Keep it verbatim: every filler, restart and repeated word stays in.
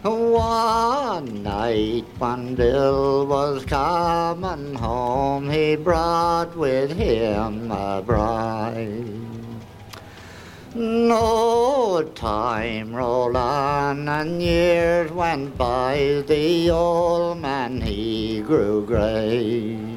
One night when Bill was coming home, he brought with him a bride. No time rolled on and years went by, the old man he grew grey.